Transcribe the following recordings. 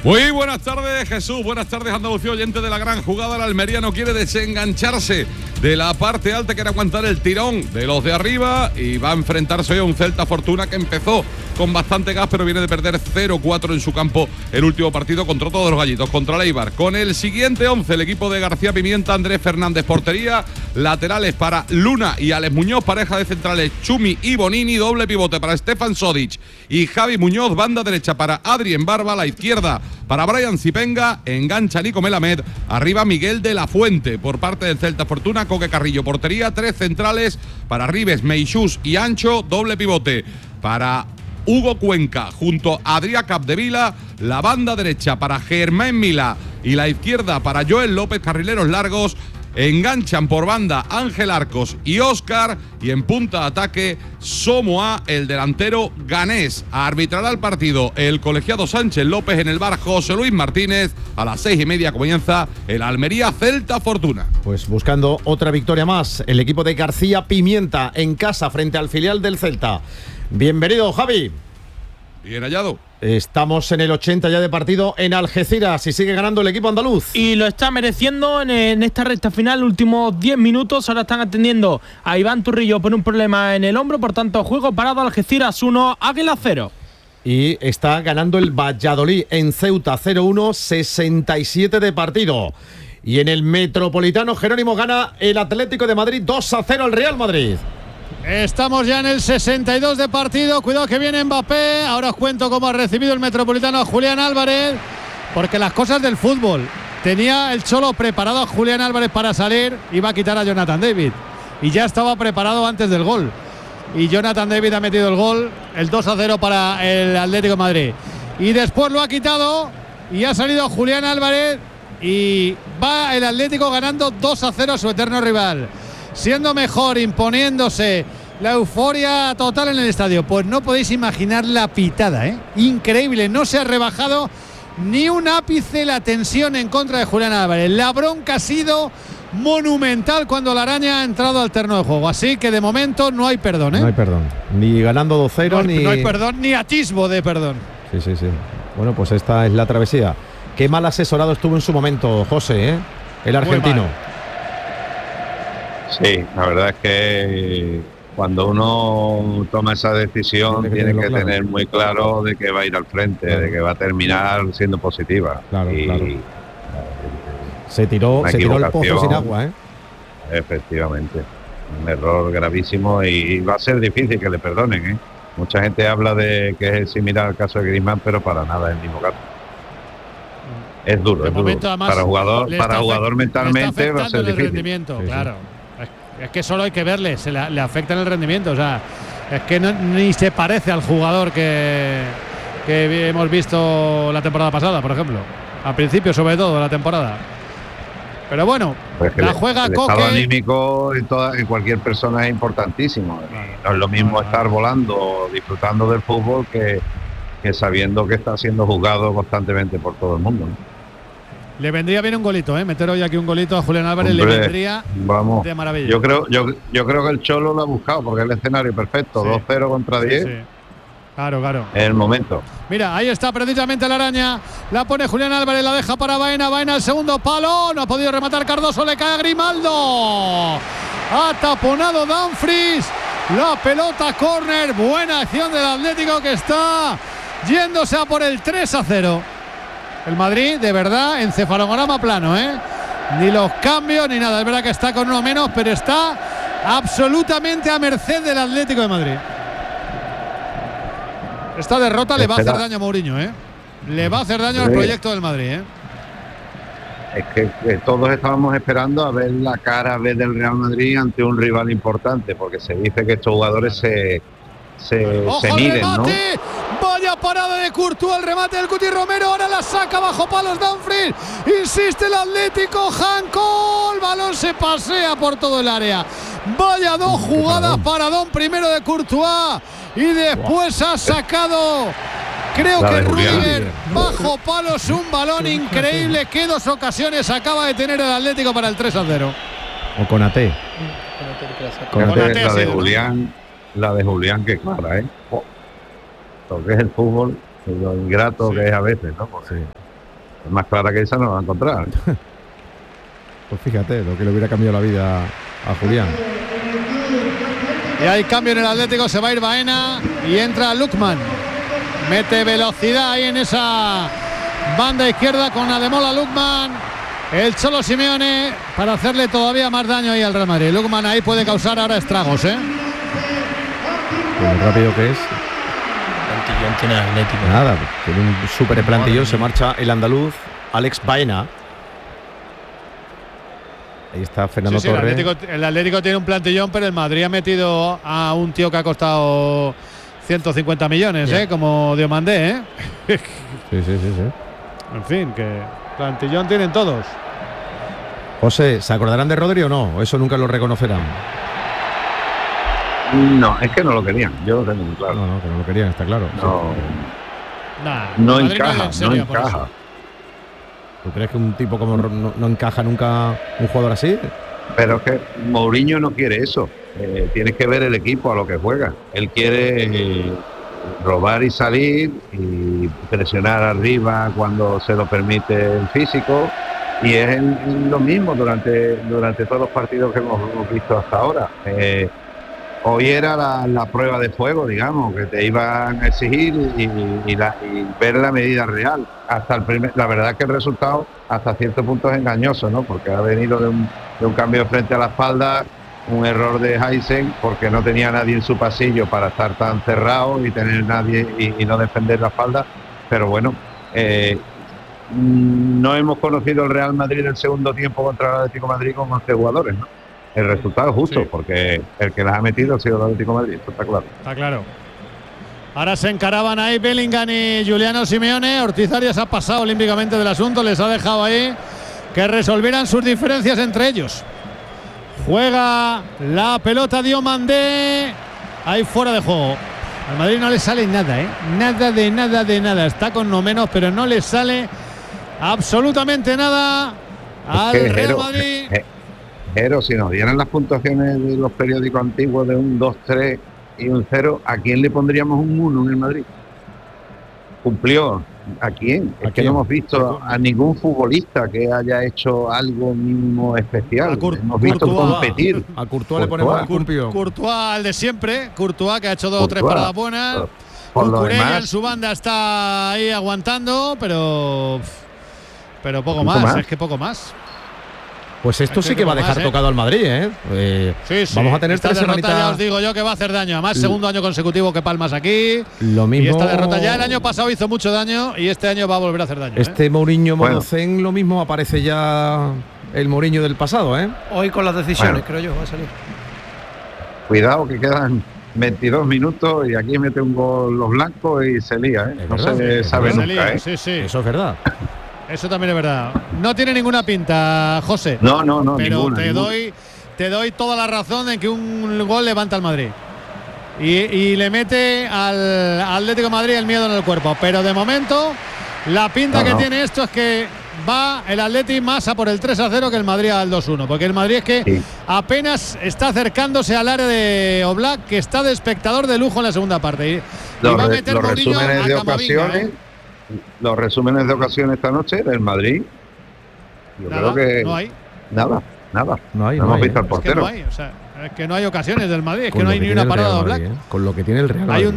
Muy buenas tardes, Jesús. Buenas tardes, Andalucía, oyente de la gran jugada. La Almería no quiere desengancharse de la parte alta, quiere aguantar el tirón de los de arriba y va a enfrentarse hoy a un Celta Fortuna que empezó con bastante gas, pero viene de perder 0-4 en su campo el último partido contra todos los gallitos, contra el Eibar. Con el siguiente 11, el equipo de García Pimienta, Andrés Fernández, portería, laterales para Luna y Alex Muñoz, pareja de centrales Chumi y Bonini, doble pivote para Stefan Sodic y Javi Muñoz, banda derecha para Adrien Barba, la izquierda para Brian Zipenga, engancha Nico Melamed, arriba Miguel de la Fuente por parte del Celta Fortuna, Coque Carrillo, portería, tres centrales para Ribes, Meixús y Ancho, doble pivote para Hugo Cuenca junto a Adrià Capdevila, la banda derecha para Germán Milà y la izquierda para Joel López, carrileros largos. Enganchan por banda Ángel Arcos y Óscar, y en punta de ataque Somoa, el delantero ganés. Arbitrará el partido el colegiado Sánchez López, en el bar José Luis Martínez. A las 6:30 comienza el Almería Celta Fortuna. Pues buscando otra victoria más, el equipo de García Pimienta en casa frente al filial del Celta. Bienvenido, Javi. Bien hallado. Estamos en el 80 ya de partido en Algeciras y sigue ganando el equipo andaluz. Y lo está mereciendo en esta recta final, últimos 10 minutos. Ahora están atendiendo a Iván Turrillo por un problema en el hombro. Por tanto, juego parado, Algeciras 1, Águila 0. Y está ganando el Valladolid en Ceuta 0-1, 67 de partido. Y en el Metropolitano, Jerónimo, gana el Atlético de Madrid 2-0 al Real Madrid. Estamos ya en el 62 de partido. Cuidado que viene Mbappé. Ahora os cuento cómo ha recibido el Metropolitano a Julián Álvarez, porque las cosas del fútbol. Tenía el Cholo preparado a Julián Álvarez para salir. Iba a quitar a Jonathan David y ya estaba preparado antes del gol. Y Jonathan David ha metido el gol, el 2-0 para el Atlético de Madrid. Y después lo ha quitado y ha salido Julián Álvarez y va el Atlético ganando 2-0 a su eterno rival. Siendo mejor, imponiéndose, la euforia total en el estadio. Pues no podéis imaginar la pitada, ¿eh? Increíble, no se ha rebajado ni un ápice la tensión en contra de Julián Álvarez. La bronca ha sido monumental cuando la araña ha entrado al terreno de juego. Así que de momento no hay perdón, ¿eh? No hay perdón, ni ganando 2-0 ni... No hay perdón, ni atisbo de perdón. Sí. Bueno, pues esta es la travesía. Qué mal asesorado estuvo en su momento José, ¿eh? El argentino. Sí, la verdad es que cuando uno toma esa decisión tiene que tener muy claro de que va a ir al frente, de que va a terminar siendo positiva. Claro. Se tiró el pozo sin agua, ¿eh? Efectivamente, un error gravísimo y va a ser difícil que le perdonen, ¿eh? Mucha gente habla de que es similar al caso de Griezmann, pero para nada es el mismo caso. Es duro, Además, para jugador mentalmente va a ser difícil. Rendimiento, claro. Es que solo hay que verle, le afecta en el rendimiento. O sea, es que ni se parece al jugador que hemos visto la temporada pasada, por ejemplo. Al principio, sobre todo, de la temporada. Pero bueno, pues la juega Coque. El estado anímico en cualquier persona es importantísimo. No es lo mismo estar volando, disfrutando del fútbol, que sabiendo que está siendo juzgado constantemente por todo el mundo, ¿no? Le vendría bien un golito, ¿eh? Meter hoy aquí un golito a Julián Álvarez. Hombre, le vendría de maravilla. Yo creo que el Cholo lo ha buscado, porque es el escenario perfecto. Sí. 2-0 contra 10. Sí. Claro. Es el momento. Mira, ahí está precisamente la araña. La pone Julián Álvarez, la deja para Baena. Baena, el segundo palo. No ha podido rematar Cardoso, le cae a Grimaldo. Ha taponado Dumfries. La pelota córner. Buena acción del Atlético, que está yéndose a por el 3-0. El Madrid, de verdad, encefalograma plano, ¿eh? Ni los cambios ni nada. Es verdad que está con uno menos, pero está absolutamente a merced del Atlético de Madrid. Esta derrota le va a hacer daño a Mourinho, ¿eh? Le va a hacer daño al proyecto del Madrid, ¿eh? Es que todos estábamos esperando a ver la cara B del Real Madrid ante un rival importante, porque se dice que estos jugadores se miden, ¿no? Vaya parada de Courtois, el remate del Cuti Romero, ahora la saca bajo palos Dumfries, insiste el Atlético, Janko, el balón se pasea por todo el área. Vaya dos jugadas, paradón primero de Courtois y después ha sacado, creo que Rudiger, bajo palos, un balón increíble. Qué dos ocasiones acaba de tener el Atlético para el 3-0. O Konaté. La de Julián. La de Julián, que clara, ¿eh? Lo que es el fútbol, lo ingrato que es a veces, ¿no? Porque Más clara que esa no la va a encontrar. Pues fíjate, lo que le hubiera cambiado la vida a Julián. Y hay cambio en el Atlético, se va a ir Baena y entra Lukman. Mete velocidad ahí en esa banda izquierda con Ademola Lukman. El Cholo Simeone para hacerle todavía más daño ahí al Real Madrid. Lukman ahí puede causar ahora estragos, ¿eh? Lo rápido que es. Plantillón tiene el Atlético. Nada, tiene un súper plantillón. Se marcha el andaluz Alex Baena. Ahí está Fernando Sí, Torres. el Atlético tiene un plantillón, pero el Madrid ha metido a un tío que ha costado 150 millones, como Diomandé, ¿eh? Sí. En fin, que plantillón tienen todos. José, ¿se acordarán de Rodri o no? ¿O eso nunca lo reconocerán? No, es que no lo querían. Yo lo tengo muy claro. No, que no lo querían, está claro. No encaja, no encaja. ¿Tú crees que un tipo como no encaja nunca un jugador así? Pero es que Mourinho no quiere eso. Tienes que ver el equipo a lo que juega. Él quiere robar y salir y presionar arriba cuando se lo permite el físico. Y es lo mismo durante todos los partidos que hemos visto hasta ahora. Hoy era la prueba de fuego, digamos, que te iban a exigir y ver la medida real. La verdad es que el resultado hasta cierto punto es engañoso, ¿no? Porque ha venido de un cambio de frente a la espalda, un error de Heisen, porque no tenía nadie en su pasillo para estar tan cerrado y tener nadie y no defender la espalda. Pero bueno, no hemos conocido el Real Madrid en el segundo tiempo contra el Atlético de Madrid con 11 jugadores, ¿no? El resultado es justo, porque el que las ha metido ha sido el Atlético de Madrid, esto está claro. Está claro. Ahora se encaraban ahí Bellingham y Giuliano Simeone. Ortiz Arias ha pasado olímpicamente del asunto, les ha dejado ahí que resolvieran sus diferencias entre ellos. Juega la pelota Diomandé, ahí fuera de juego. Al Madrid no le sale nada, nada de nada. Está con no menos, pero no le sale absolutamente nada al Real Madrid. Pero si nos dieran las puntuaciones de los periódicos antiguos de un 2-3 y un 0, ¿a quién le pondríamos un 1 en el Madrid? ¿Cumplió? ¿A quién? Es que no hemos visto a ningún futbolista que haya hecho algo mínimo especial. Hemos visto competir. A Courtois le ponemos el cumplido. Courtois, el de siempre. Courtois, que ha hecho 2 o 3 paradas buenas. Cucurella en su banda está ahí aguantando, pero poco más. Es que poco más. Pues esto sí que va a dejar tocado al Madrid, ¿eh? Sí. Vamos a tener 3 semanitas. Ya os digo yo que va a hacer daño. Además, segundo año consecutivo que palmas aquí. Lo mismo. Y esta derrota ya el año pasado hizo mucho daño y este año va a volver a hacer daño. Este Mourinho Monocen, lo mismo aparece ya el Mourinho del pasado, ¿eh? Hoy con las decisiones, creo yo, va a salir. Cuidado que quedan 22 minutos y aquí mete un gol los blancos y se lía, ¿eh? No se sabe nunca, ¿eh? Sí. Eso es verdad. Eso también es verdad. No tiene ninguna pinta, José. No. Pero ninguna, te doy toda la razón en que un gol levanta al Madrid. Y le mete al Atlético de Madrid el miedo en el cuerpo. Pero de momento, la pinta que tiene esto es que va el Atleti más a por el 3-0 que el Madrid al 2-1. Porque el Madrid es que apenas está acercándose al área de Oblak, que está de espectador de lujo en la segunda parte. Y va a meter los resúmenes de ocasiones. Los resúmenes de ocasiones esta noche del Madrid, yo creo que no hay nada. No hemos visto al portero. Es que no hay ocasiones del Madrid, es que no hay ni una parada de Oblak. Con lo que tiene el Real Madrid.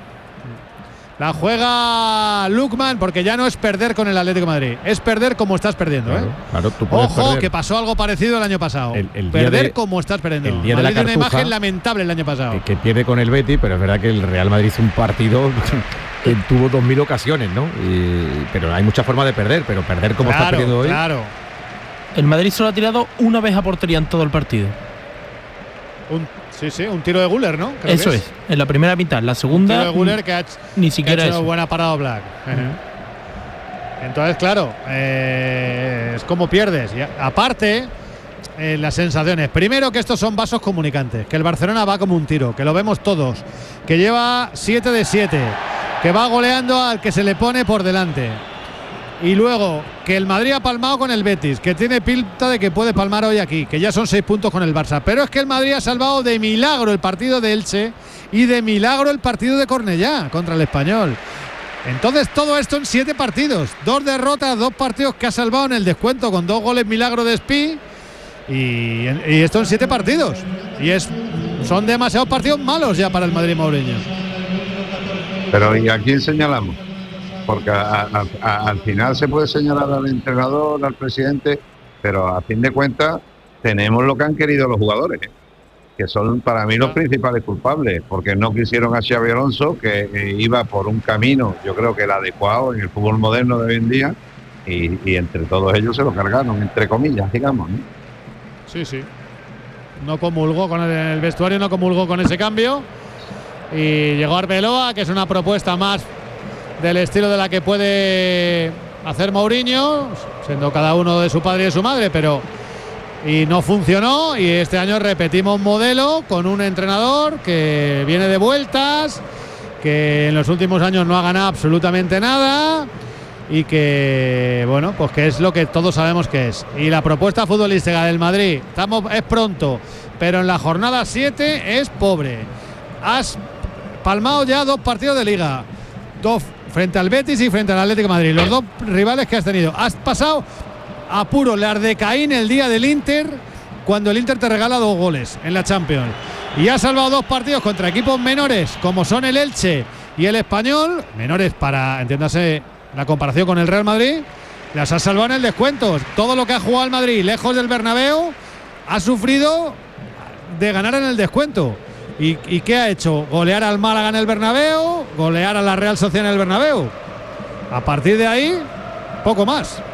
La juega Lukman, porque ya no es perder con el Atlético de Madrid, es perder como estás perdiendo. Claro, tú puedes Ojo, perder. Que pasó algo parecido el año pasado. Perder como estás perdiendo. El día de la Cartuja, una imagen lamentable el año pasado. Que pierde con el Betis, pero es verdad que el Real Madrid hizo un partido que tuvo 2000 ocasiones, ¿no? Pero hay muchas formas de perder, pero perder como está perdiendo hoy. Claro. El Madrid solo ha tirado una vez a portería en todo el partido. Un tiro de Güler, ¿no? Creo eso es, en la primera mitad. La segunda, un tiro de Güler que ni siquiera ha hecho eso. buena parada Black. Entonces, claro, es como pierdes. Y aparte, las sensaciones. Primero, que estos son vasos comunicantes, que el Barcelona va como un tiro, que lo vemos todos, que lleva 7 de 7, que va goleando al que se le pone por delante. Y luego, que el Madrid ha palmado con el Betis, que tiene pinta de que puede palmar hoy aquí, que ya son 6 puntos con el Barça. Pero es que el Madrid ha salvado de milagro el partido de Elche y de milagro el partido de Cornellá contra el Español. Entonces todo esto en 7 partidos, 2 derrotas, 2 partidos que ha salvado en el descuento con 2 goles milagro de Spi y esto en 7 partidos y son demasiados partidos malos ya para el Madrid Mourinho. Pero ¿y a quién señalamos? Porque al final se puede señalar al entrenador, al presidente, pero a fin de cuentas tenemos lo que han querido los jugadores, que son para mí los principales culpables, porque no quisieron a Xabi Alonso, que iba por un camino, yo creo que el adecuado en el fútbol moderno de hoy en día, y entre todos ellos se lo cargaron, entre comillas, digamos, ¿no? Sí. No comulgó con el vestuario, no comulgó con ese cambio, y llegó Arbeloa, que es una propuesta más del estilo de la que puede hacer Mourinho, siendo cada uno de su padre y de su madre, y no funcionó, y este año repetimos modelo con un entrenador que viene de vueltas, que en los últimos años no ha ganado absolutamente nada y que, bueno, pues que es lo que todos sabemos que es. Y la propuesta futbolística del Madrid, es pronto, pero en la jornada 7 es pobre. Has palmado ya 2 partidos de Liga, 2 frente al Betis y frente al Atlético de Madrid, los 2 rivales que has tenido. Has pasado a puro Lardecaín el día del Inter, cuando el Inter te regala 2 goles en la Champions. Y ha salvado 2 partidos contra equipos menores, como son el Elche y el Español. Menores para, entiéndase, la comparación con el Real Madrid. Las ha salvado en el descuento. Todo lo que ha jugado el Madrid lejos del Bernabéu ha sufrido de ganar en el descuento. ¿Y qué ha hecho? Golear al Málaga en el Bernabéu, golear a la Real Sociedad en el Bernabéu. A partir de ahí, poco más.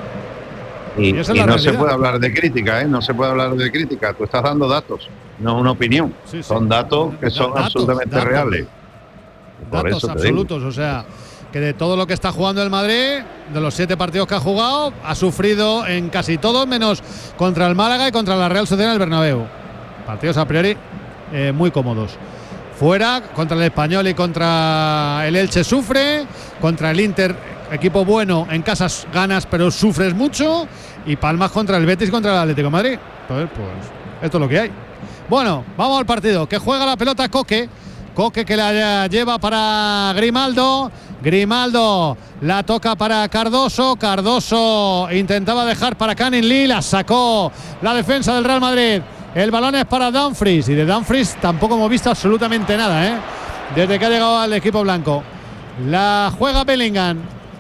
Y no se puede hablar de crítica, ¿eh? No se puede hablar de crítica. Tú estás dando datos, no una opinión. Sí. Son datos que son absolutamente reales. Por datos eso absolutos, o sea, que de todo lo que está jugando el Madrid, de los 7 partidos que ha jugado, ha sufrido en casi todos, menos contra el Málaga y contra la Real Sociedad en el Bernabéu. Partidos a priori muy cómodos. Fuera, contra el Español y contra el Elche sufre, contra el Inter, equipo bueno, en casa ganas pero sufres mucho, y palmas contra el Betis, contra el Atlético de Madrid. Entonces, pues esto es lo que hay. Bueno, vamos al partido, que juega la pelota Coque que la lleva para Grimaldo la toca para Cardoso intentaba dejar para Canning Lee, la sacó la defensa del Real Madrid. El balón es para Dumfries, y de Dumfries tampoco hemos visto absolutamente nada, desde que ha llegado al equipo blanco. La juega Bellingham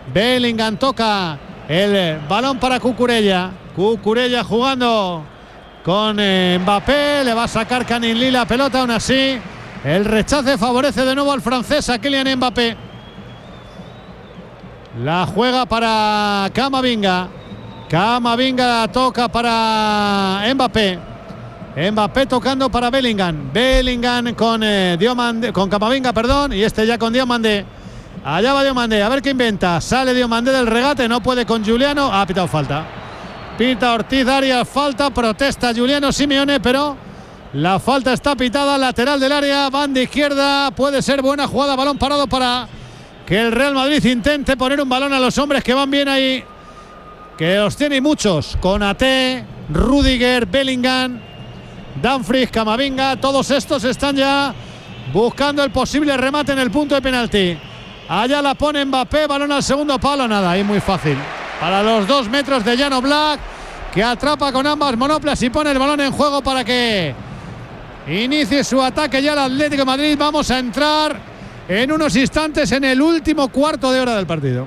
toca el balón para Cucurella jugando con Mbappé, le va a sacar Canning Lee la pelota, aún así el rechace favorece de nuevo al francés, a Kylian Mbappé. La juega para Camavinga toca para Mbappé tocando para Bellingham con Camavinga, y este ya con Diomandé. Allá va Diomandé, a ver qué inventa. Sale Diomandé del regate, no puede con Juliano. Ha pitado falta. Pita Ortiz Arias falta, protesta Juliano Simeone, pero la falta está pitada, lateral del área, banda izquierda. Puede ser buena jugada, balón parado para que el Real Madrid intente poner un balón a los hombres que van bien ahí, que los tiene muchos, con Ate, Rudiger, Bellingham, Dumfries, Camavinga. Todos estos están ya buscando el posible remate en el punto de penalti. Allá la pone Mbappé, balón al segundo palo, nada, ahí muy fácil para los 2 metros de Jan Oblak, que atrapa con ambas monoplas y pone el balón en juego para que inicie su ataque ya el Atlético de Madrid. Vamos a entrar en unos instantes en el último cuarto de hora del partido.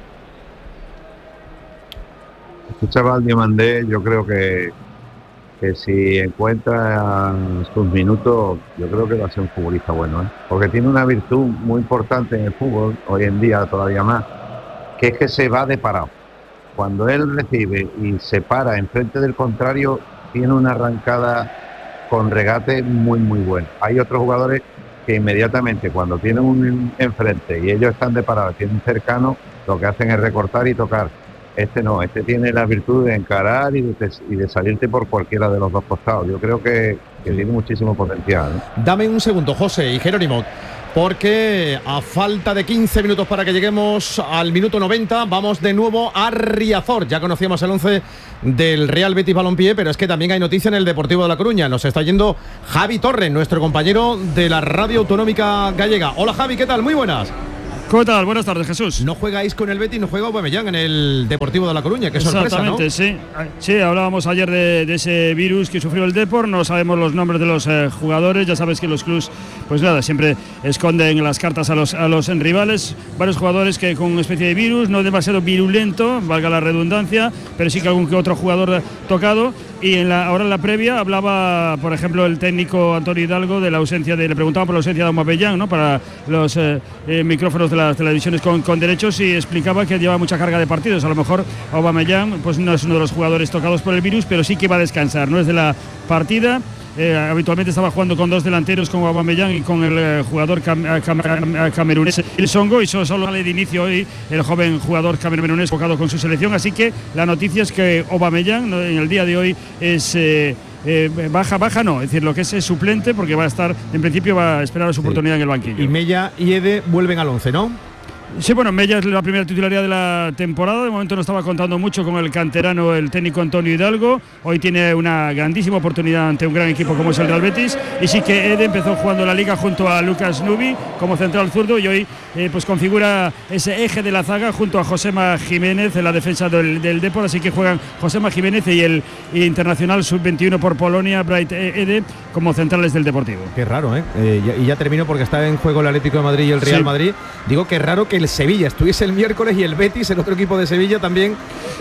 Escuchaba al Diomandé, yo creo que si encuentra sus minutos, yo creo que va a ser un futbolista bueno, porque tiene una virtud muy importante en el fútbol, hoy en día todavía más, que es que se va de parado. Cuando él recibe y se para enfrente del contrario, tiene una arrancada con regate muy muy buena. Hay otros jugadores que inmediatamente cuando tienen un enfrente y ellos están de parado, tienen cercano, lo que hacen es recortar y tocar. Este no, este tiene la virtud de encarar y de salirte por cualquiera de los 2 costados. Yo creo que tiene muchísimo potencial, Dame un segundo, José y Jerónimo, porque a falta de 15 minutos para que lleguemos al minuto 90, vamos de nuevo a Riazor. Ya conocíamos el 11 del Real Betis Balompié, pero es que también hay noticia en el Deportivo de La Coruña. Nos está yendo Javi Torres, nuestro compañero de la Radio Autonómica Gallega. Hola Javi, ¿qué tal? Muy buenas. ¿Cómo tal? Buenas tardes, Jesús. No juega Isco en el Betis, no juega Aubameyang en el Deportivo de La Coruña. Qué sorpresa, ¿no? Exactamente, sí. Sí, hablábamos ayer de ese virus que sufrió el Depor. No sabemos los nombres de los jugadores. Ya sabes que los clubs, pues nada, siempre esconden las cartas a los rivales. Varios jugadores que con una especie de virus, no demasiado virulento, valga la redundancia, pero sí que algún que otro jugador tocado. Y ahora en la previa hablaba, por ejemplo, el técnico Antonio Hidalgo de la ausencia le preguntaba por la ausencia de Aubameyang, ¿no? Para los micrófonos de las televisiones con derechos, y explicaba que lleva mucha carga de partidos. A lo mejor Aubameyang pues no es uno de los jugadores tocados por el virus, pero sí que va a descansar, no es de la partida. Habitualmente estaba jugando con dos delanteros, con Aubameyang y con el jugador camerunés el Songo, y solo sale de inicio hoy el joven jugador camerunés tocado con su selección. Así que la noticia es que Aubameyang en el día de hoy es baja no, es decir, lo que es suplente, porque va a estar, en principio va a esperar su oportunidad en el banquillo. Y Mella y Ede vuelven al 11, ¿no? Sí, bueno, Mella es la primera titularidad de la temporada. De momento no estaba contando mucho con el canterano, el técnico Antonio Hidalgo. Hoy tiene una grandísima oportunidad ante un gran equipo como es el Real Betis. Y sí que Ede empezó jugando la Liga junto a Lucas Nubi como central zurdo, y hoy pues configura ese eje de la zaga junto a Josema Jiménez en la defensa del Depor. Así que juegan Josema Jiménez y el internacional sub-21 por Polonia, Bright Ede, como centrales del Deportivo. Qué raro, ¿eh? Y ya termino porque está en juego el Atlético de Madrid y el Real Madrid. Digo que es raro que el Sevilla estuviese el miércoles y el Betis, el otro equipo de Sevilla, también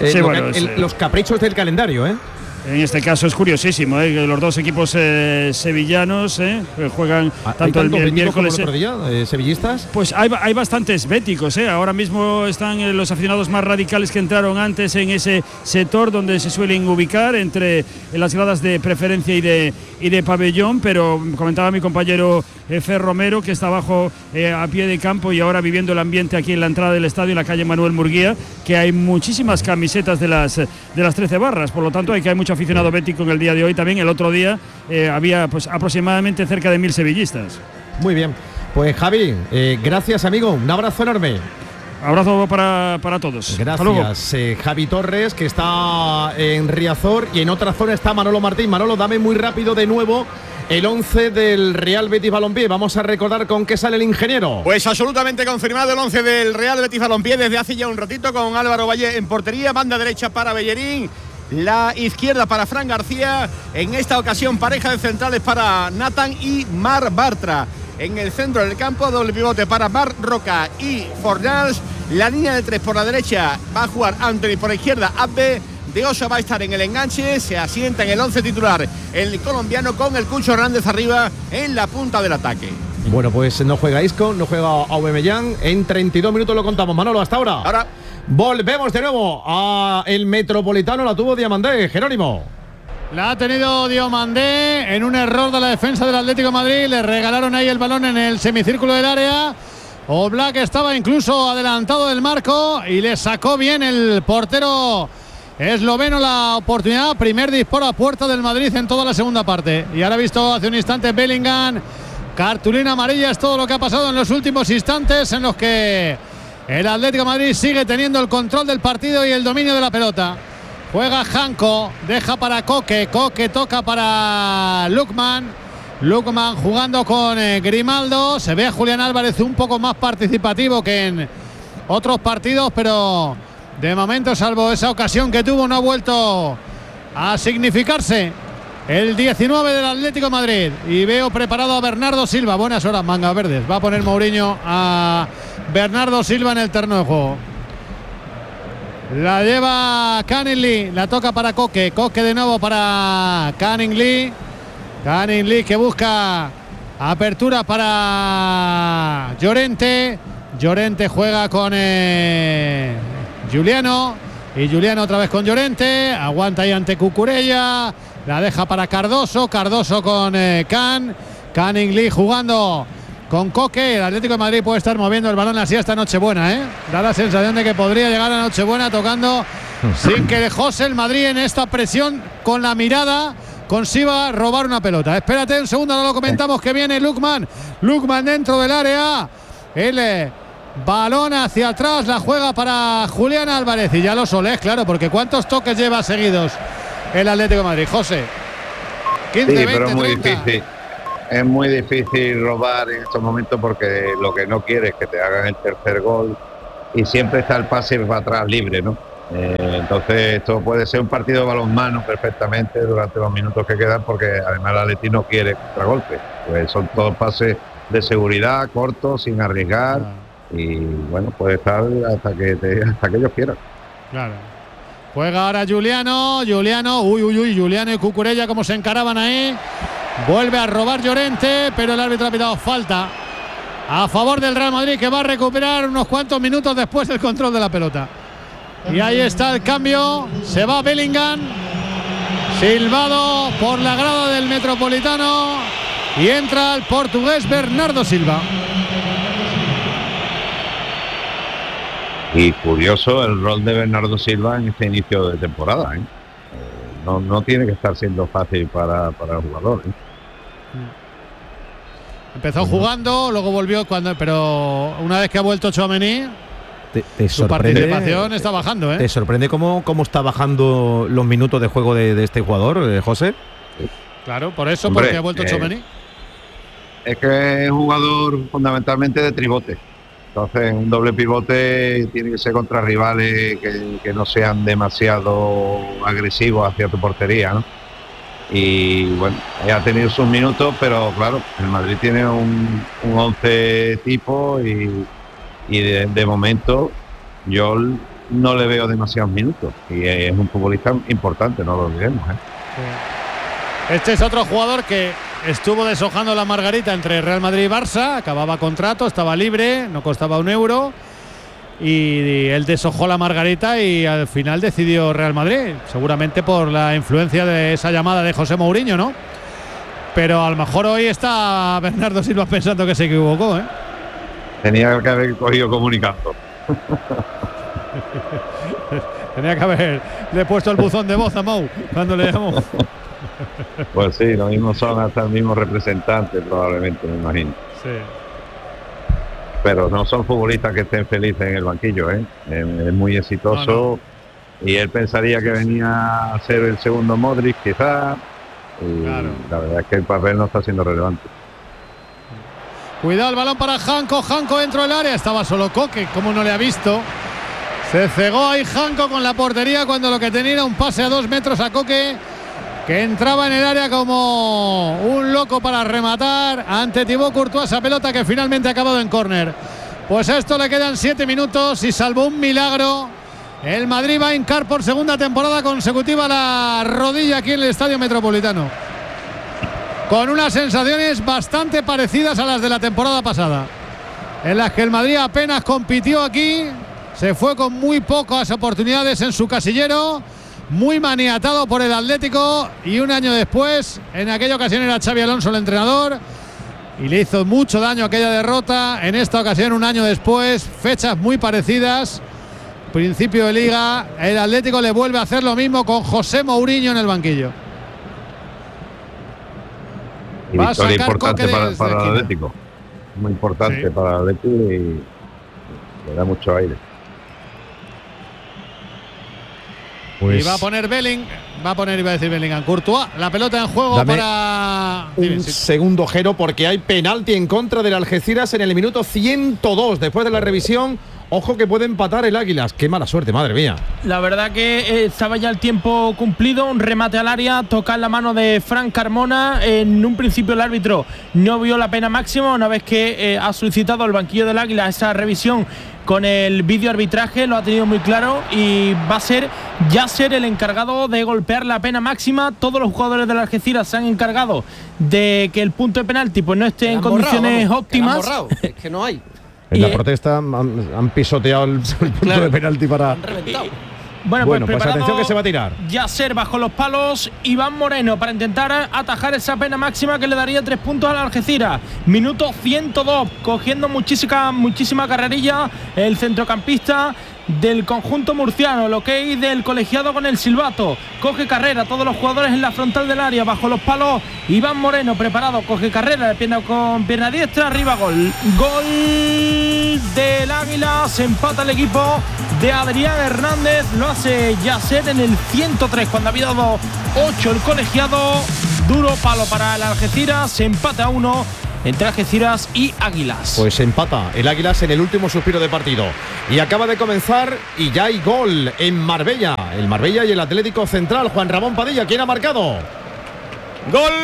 los caprichos del calendario, ¿eh? En este caso es curiosísimo, que los dos equipos sevillanos juegan tanto el miércoles como el otro día, sevillistas. Pues hay bastantes béticos, ahora mismo están los aficionados más radicales que entraron antes en ese sector donde se suelen ubicar entre las gradas de preferencia y de pabellón, pero comentaba mi compañero Fer Romero, que está abajo a pie de campo y ahora viviendo el ambiente aquí en la entrada del estadio, en la calle Manuel Murguía, que hay muchísimas camisetas de las 13 barras, por lo tanto hay mucho aficionado bético en el día de hoy. También el otro día había pues aproximadamente cerca de 1000 sevillistas. Muy bien, pues Javi, gracias amigo, un abrazo enorme. Abrazo para todos. Gracias, Javi Torres, que está en Riazor, y en otra zona está Manolo Martín. Manolo, dame muy rápido de nuevo el 11 del Real Betis Balompié. Vamos a recordar con qué sale el ingeniero. Pues absolutamente confirmado el 11 del Real Betis Balompié desde hace ya un ratito, con Álvaro Valle en portería, banda derecha para Bellerín, la izquierda para Fran García, en esta ocasión pareja de centrales para Nathan y Mar Bartra. En el centro del campo, doble pivote para Bar Roca y Fornals. La línea de tres por la derecha va a jugar Anthony, por la izquierda Abbe. De Oso va a estar en el enganche, se asienta en el 11 titular el colombiano, con el Cucho Hernández arriba en la punta del ataque. Bueno, pues no juega Isco, no juega Aubameyang. En 32 minutos lo contamos. Manolo, hasta ahora. Ahora volvemos de nuevo a el Metropolitano. La tuvo Diamandé, Jerónimo. La ha tenido Diomandé en un error de la defensa del Atlético de Madrid. Le regalaron ahí el balón en el semicírculo del área. Oblak estaba incluso adelantado del marco y le sacó bien el portero esloveno la oportunidad. Primer disparo a puerta del Madrid en toda la segunda parte. Y ahora ha visto hace un instante Bellingham. Cartulina amarilla es todo lo que ha pasado en los últimos instantes, en los que el Atlético de Madrid sigue teniendo el control del partido y el dominio de la pelota. Juega Janko, deja para Coque, Coque toca para Lukman jugando con Grimaldo. Se ve a Julián Álvarez un poco más participativo que en otros partidos, pero de momento, salvo esa ocasión que tuvo, no ha vuelto a significarse el 19 del Atlético de Madrid. Y veo preparado a Bernardo Silva. Buenas horas, mangas verdes. Va a poner Mourinho a Bernardo Silva en el terreno de juego. La lleva Canning Lee, la toca para Coque, Coque de nuevo para Canning Lee que busca apertura para Llorente. Llorente juega con Juliano, y Juliano otra vez con Llorente, aguanta ahí ante Cucurella, la deja para Cardoso, Cardoso con Canning Lee jugando con Coque. El Atlético de Madrid puede estar moviendo el balón así hasta Nochebuena, Da la sensación de que podría llegar a Nochebuena tocando sin que José el Madrid en esta presión con la mirada consiga robar una pelota. Espérate un segundo, no lo comentamos, que viene Lukman dentro del área. El balón hacia atrás, la juega para Julián Álvarez, y ya lo solés, claro, porque ¿cuántos toques lleva seguidos el Atlético de Madrid, José? 15, sí, 20, pero es muy 30. difícil. Es muy difícil robar en estos momentos porque lo que no quieres es que te hagan el tercer gol y siempre está el pase para atrás libre, ¿no? Entonces esto puede ser un partido de balonmano perfectamente durante los minutos que quedan, porque además el Atleti no quiere contragolpe. Pues son todos pases de seguridad, cortos, sin arriesgar, y bueno, puede estar hasta que ellos quieran. Claro. Juega ahora Juliano, Juliano y Cucurella como se encaraban ahí. Vuelve a robar Llorente, pero el árbitro ha pitado falta a favor del Real Madrid, que va a recuperar unos cuantos minutos después el control de la pelota. Y ahí está el cambio, se va Bellingham, silbado por la grada del Metropolitano, y entra el portugués Bernardo Silva. Y curioso el rol de Bernardo Silva en este inicio de temporada, ¿eh? No tiene que estar siendo fácil para el jugador, ¿eh? Empezó jugando, luego volvió pero una vez que ha vuelto Tchouaméni, su participación está bajando, ¿eh? ¿Te sorprende cómo está bajando los minutos de juego de este jugador, José? Claro, por eso, porque ha vuelto Tchouaméni. Es que es un jugador fundamentalmente de tribote. Entonces, un doble pivote tiene que ser contra rivales que no sean demasiado agresivos hacia tu portería, ¿no? Y bueno, ha tenido sus minutos, pero claro, el Madrid tiene un 11 tipo y de momento yo no le veo demasiados minutos. Y es un futbolista importante, no lo olvidemos, ¿eh? Este es otro jugador que estuvo deshojando la margarita entre Real Madrid y Barça, acababa contrato, estaba libre, no costaba €1, y él deshojó la margarita y al final decidió Real Madrid, seguramente por la influencia de esa llamada de José Mourinho, ¿no? Pero a lo mejor hoy está Bernardo Silva pensando que se equivocó, ¿eh? Tenía que haber cogido comunicando. Tenía que haberle puesto el buzón de voz a Mou cuando le llamó. Pues sí, lo mismo son hasta el mismo representante, probablemente, me imagino. Sí. Pero no son futbolistas que estén felices en el banquillo, ¿eh? Es muy exitoso. No. Y él pensaría que venía a ser el segundo Modric, quizás. Y claro, la verdad es que el papel no está siendo relevante. Cuidado el balón para Janko dentro del área, estaba solo Coque, como no le ha visto. Se cegó ahí Janko con la portería cuando lo que tenía era un pase a 2 metros a Coque, que entraba en el área como un loco para rematar ante Thibaut Courtois, esa pelota que finalmente ha acabado en córner. Pues a esto le quedan 7 minutos y salvo un milagro, el Madrid va a hincar por segunda temporada consecutiva la rodilla aquí en el Estadio Metropolitano, con unas sensaciones bastante parecidas a las de la temporada pasada, en las que el Madrid apenas compitió aquí, se fue con muy pocas oportunidades en su casillero, muy maniatado por el Atlético, y un año después, en aquella ocasión era Xabi Alonso el entrenador y le hizo mucho daño aquella derrota. En esta ocasión, un año después, fechas muy parecidas, principio de liga, el Atlético le vuelve a hacer lo mismo con José Mourinho en el banquillo. Y victoria importante para el Atlético, muy importante, sí, para el Atlético, y le da mucho aire. Pues y va a poner Bellingham, Courtois, la pelota en juego. Dame para un segundo, Jero, porque hay penalti en contra del Algeciras en el minuto 102 después de la revisión. Ojo que puede empatar el Águilas. Qué mala suerte, madre mía. La verdad que estaba ya el tiempo cumplido, un remate al área, toca en la mano de Fran Carmona. En un principio el árbitro no vio la pena máxima, una vez que ha solicitado el banquillo del Águila esa revisión con el vídeo arbitraje, lo ha tenido muy claro y va a ser Yasser el encargado de golpear la pena máxima. Todos los jugadores del Algeciras se han encargado de que el punto de penalti pues no esté en condiciones óptimas. Es que no hay. En la protesta han pisoteado el punto de penalti para... Bueno, pues atención que se va a tirar. Yasser bajo los palos, Iván Moreno para intentar atajar esa pena máxima que le daría 3 puntos al Algeciras. Minuto 102, cogiendo muchísima carrerilla el centrocampista del conjunto murciano, lo que es del colegiado con el silbato. Coge carrera, todos los jugadores en la frontal del área, bajo los palos. Iván Moreno preparado, coge carrera con pierna diestra, arriba, gol. Gol del Águila, se empata el equipo de Adrián Hernández, lo hace Yasser en el 103, cuando había dado 8 el colegiado. duro palo para el Algeciras, se empata 1 entre Algeciras y Águilas. Pues empata el Águilas en el último suspiro de partido. Y acaba de comenzar y ya hay gol en Marbella. El Marbella y el Atlético Central. Juan Ramón Padilla, ¿quién ha marcado? ¡Gol!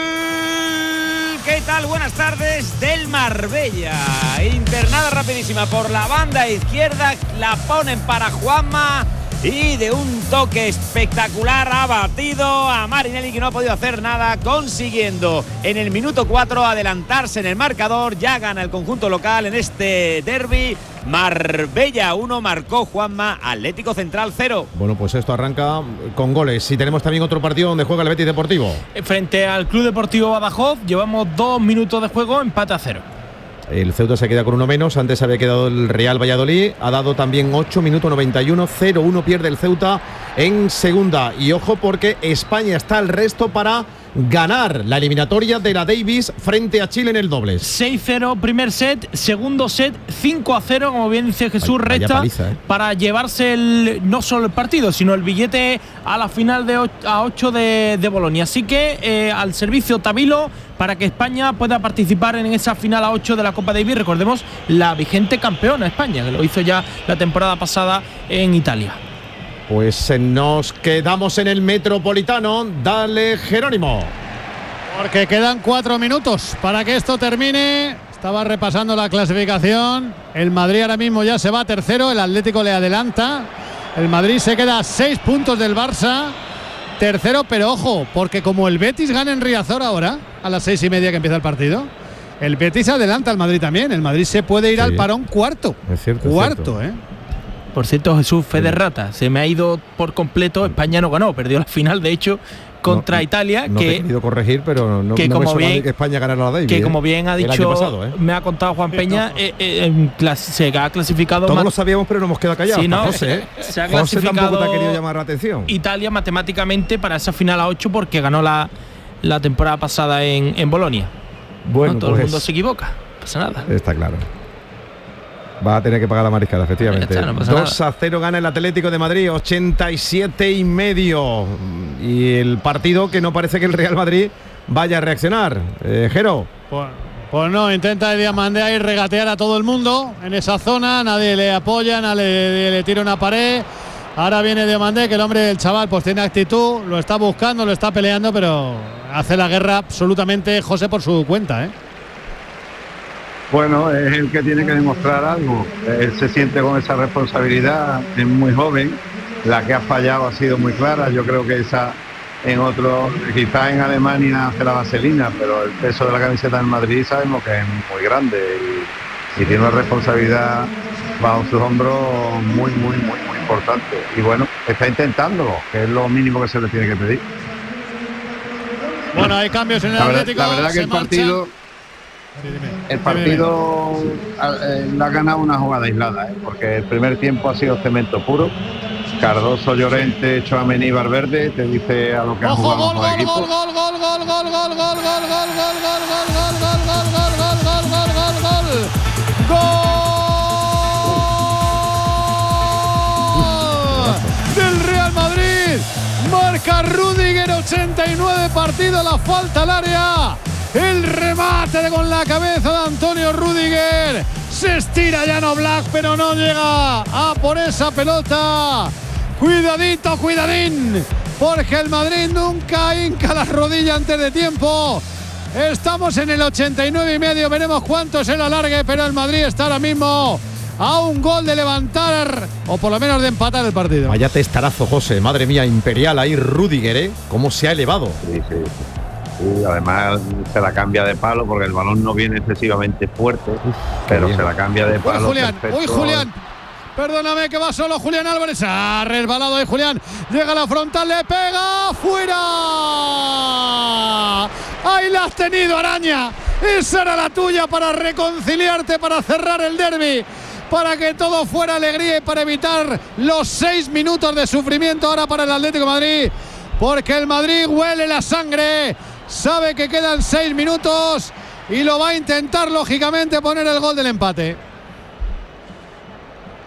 ¿Qué tal? Buenas tardes del Marbella. Internada rapidísima por la banda izquierda. La ponen para Juanma. Y de un toque espectacular ha batido a Marinelli, que no ha podido hacer nada, consiguiendo en el minuto 4 adelantarse en el marcador. Ya gana el conjunto local en este derbi. Marbella 1, marcó Juanma, Atlético Central 0. Bueno, pues esto arranca con goles. Y tenemos también otro partido donde juega el Betis Deportivo. Frente al Club Deportivo Badajoz, llevamos 2 minutos de juego, empate a 0. El Ceuta se queda con uno menos. Antes había quedado el Real Valladolid. Ha dado también 8 minutos 91. 0-1 pierde el Ceuta en segunda. Y ojo, porque España está al resto para ganar la eliminatoria de la Davis frente a Chile en el dobles. 6-0 primer set, segundo set 5-0, como bien dice Jesús Resta, paliza, para llevarse no solo el partido, sino el billete a la final a 8 de Bolonia. Así que al servicio Tabilo para que España pueda participar en esa final a 8 de la Copa Davis. Recordemos, la vigente campeona España, que lo hizo ya la temporada pasada en Italia. Pues nos quedamos en el Metropolitano. Dale, Jerónimo. Porque quedan 4 minutos para que esto termine. Estaba repasando la clasificación. El Madrid ahora mismo ya se va tercero. El Atlético le adelanta. El Madrid se queda a 6 puntos del Barça. Tercero, pero ojo, porque como el Betis gana en Riazor ahora, a las 6:30 que empieza el partido, el Betis adelanta al Madrid también. El Madrid se puede ir al parón cuarto. Es cierto. Cuarto, Por cierto, Jesús, fe de rata, se me ha ido por completo. España no ganó, perdió la final, de hecho, contra Italia. No que te he querido corregir, pero no me suena que España ganara la Davis. Que como bien ha dicho, me ha contado Juan Peña, se ha clasificado. Todos lo sabíamos, pero no hemos quedado callados. Sí, no, José, se ha clasificado. Tampoco te ha querido llamar la atención. Italia matemáticamente para esa final a 8 porque ganó la temporada pasada en Bolonia. Bueno, todo el mundo se equivoca, no pasa nada. Está claro. Va a tener que pagar la mariscada, efectivamente. Está, no 2-0 gana el Atlético de Madrid, 87,5. Y el partido que no parece que el Real Madrid vaya a reaccionar. Jero. Pues no, intenta Diamandé ahí regatear a todo el mundo en esa zona. Nadie le apoya, nadie le tira una pared. Ahora viene Diamandé, que el chaval, pues tiene actitud, lo está buscando, lo está peleando, pero hace la guerra absolutamente, José, por su cuenta, Bueno, es el que tiene que demostrar algo. Él se siente con esa responsabilidad, es muy joven. La que ha fallado ha sido muy clara. Yo creo que esa en otro, quizás en Alemania hace la vaselina, pero el peso de la camiseta en Madrid sabemos que es muy grande y tiene una responsabilidad bajo sus hombros muy importante. Y bueno, está intentándolo, que es lo mínimo que se le tiene que pedir. Bueno, hay cambios en el Atlético. La verdad que el partido le ha ganado una jugada aislada, porque el primer tiempo ha sido cemento puro. Cardoso, Llorente, Tchouaméni, Valverde, te dice a lo que han jugado los equipos. Del Real Madrid, marca Rüdiger, 89 partidos, la falta al área. El remate con la cabeza de Antonio Rüdiger. Se estira Jan Oblak, pero no llega a por esa pelota. Cuidadín, porque el Madrid nunca hinca las rodillas antes de tiempo. Estamos en el 89,5, veremos cuánto se lo alargue, pero el Madrid está ahora mismo a un gol de levantar, o por lo menos de empatar el partido. Vaya testarazo, José, madre mía, imperial ahí Rüdiger, cómo se ha elevado. Sí. Y además se la cambia de palo porque el balón no viene excesivamente fuerte, pero se la cambia de palo. Julián. Perdóname que va solo Julián Álvarez. Ha resbalado ahí Julián. Llega a la frontal, le pega. ¡Fuera! Ahí la has tenido, Araña. Esa era la tuya para reconciliarte, para cerrar el derbi, para que todo fuera alegría y para evitar los 6 minutos de sufrimiento ahora para el Atlético de Madrid. Porque el Madrid huele la sangre. Sabe que quedan 6 minutos y lo va a intentar, lógicamente, poner el gol del empate.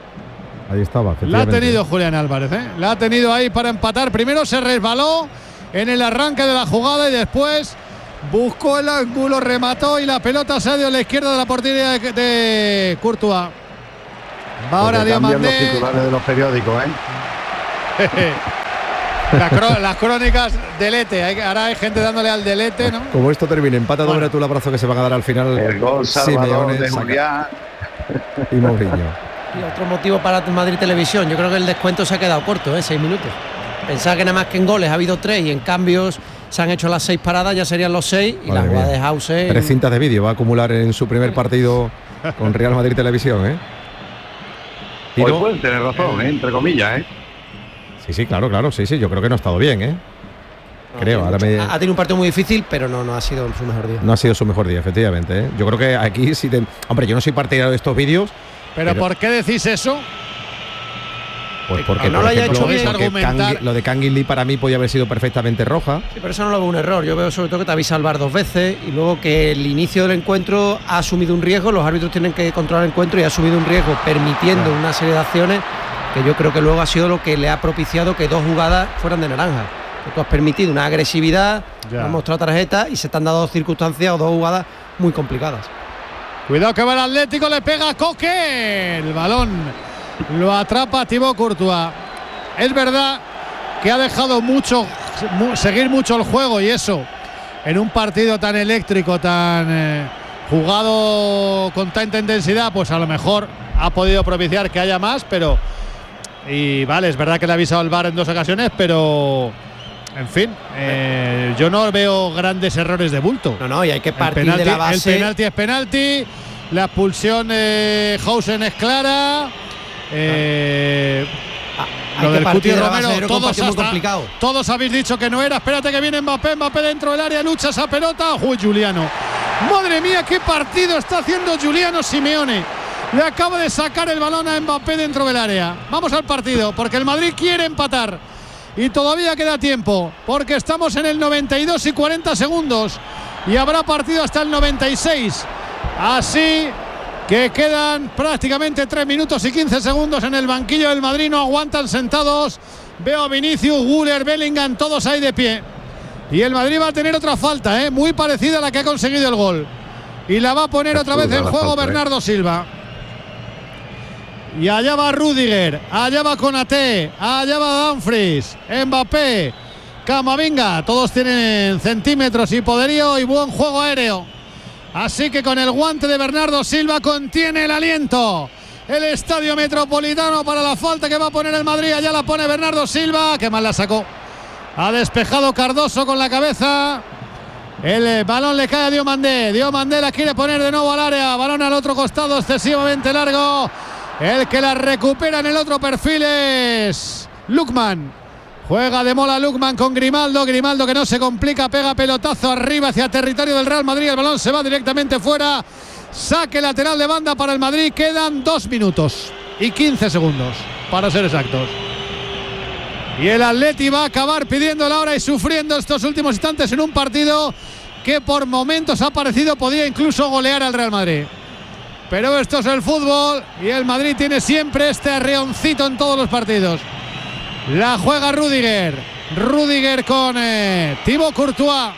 Ahí estaba. La ha tenido Julián Álvarez, La ha tenido ahí para empatar. Primero se resbaló en el arranque de la jugada y después buscó el ángulo, remató y la pelota salió a la izquierda de la portería de Courtois. Va ahora cambian los Diomandé. titulares de los periódicos, Las crónicas delete. Ahora hay gente dándole al delete, ¿no? Como esto termine, empata doble tú el abrazo que se van a dar al final. El gol salvador Simeone, de Saka Julián. y Mourinho. Y otro motivo para Madrid Televisión. Yo creo que el descuento se ha quedado corto, 6 minutos. Pensaba que nada más que en goles ha habido 3 y en cambios se han hecho las 6 paradas, ya serían los 6 y la jugada de Hausen. 3 cintas de vídeo va a acumular en su primer partido con Real Madrid Televisión, Hoy pueden tener razón, entre comillas, Sí, claro, sí, yo creo que no ha estado bien, creo, Ha tenido un partido muy difícil, pero no ha sido su mejor día. No ha sido su mejor día, efectivamente, Yo creo que aquí sí hombre, yo no soy partidario de estos vídeos. Pero ¿por qué decís eso? Pues porque no lo haya hecho bien. Lo de Kangin Lee para mí podía haber sido perfectamente roja. Sí, pero eso no lo veo un error. Yo veo sobre todo que te habéis salvar 2 veces y luego que el inicio del encuentro ha asumido un riesgo, los árbitros tienen que controlar el encuentro y ha asumido un riesgo permitiendo una serie de acciones que yo creo que luego ha sido lo que le ha propiciado que 2 jugadas fueran de naranja. Que tú has permitido una agresividad, has mostrado tarjeta y se te han dado 2 circunstancias o 2 jugadas muy complicadas. Cuidado que va el Atlético, le pega a Coque. El balón lo atrapa Thibaut Courtois. Es verdad que ha dejado seguir mucho el juego y eso en un partido tan eléctrico, tan jugado con tanta intensidad, pues a lo mejor ha podido propiciar que haya más, pero y vale, es verdad que le ha avisado el VAR en 2 ocasiones, pero en fin, yo no veo grandes errores de bulto. No, y hay que partir de la base. El penalti es penalti, la expulsión de Hausen es clara. Lo del Cuti Romero, todos habéis dicho que no era. Espérate que viene Mbappé dentro del área, lucha esa pelota. ¡Uy, Giuliano! Madre mía, qué partido está haciendo Giuliano Simeone. Le acaba de sacar el balón a Mbappé dentro del área. Vamos al partido, porque el Madrid quiere empatar. Y todavía queda tiempo, porque estamos en el 92 y 40 segundos. Y habrá partido hasta el 96. Así que quedan prácticamente 3 minutos y 15 segundos en el banquillo del Madrid. No aguantan sentados. Veo a Vinicius, Güler, Bellingham, todos ahí de pie. Y el Madrid va a tener otra falta, muy parecida a la que ha conseguido el gol. Y la va a poner otra vez en juego Bernardo Silva. Y allá va Rüdiger, allá va Konaté, allá va Dumfries, Mbappé, Camavinga. Todos tienen centímetros y poderío y buen juego aéreo. Así que con el guante de Bernardo Silva contiene el aliento el Estadio Metropolitano para la falta que va a poner el Madrid. Allá la pone Bernardo Silva, que mal la sacó. Ha despejado Cardoso con la cabeza. El balón le cae a Diomandé. Diomandé la quiere poner de nuevo al área. Balón al otro costado, excesivamente largo. El que la recupera en el otro perfil es Lookman. Juega de mola Lookman con Grimaldo. Grimaldo que no se complica, pega pelotazo arriba hacia territorio del Real Madrid. El balón se va directamente fuera. Saque lateral de banda para el Madrid. Quedan 2 minutos y 15 segundos para ser exactos. Y el Atleti va a acabar pidiendo la hora y sufriendo estos últimos instantes en un partido que por momentos ha parecido podía incluso golear al Real Madrid. Pero esto es el fútbol y el Madrid tiene siempre este arreoncito en todos los partidos. La juega Rüdiger. Rüdiger con Thibaut Courtois.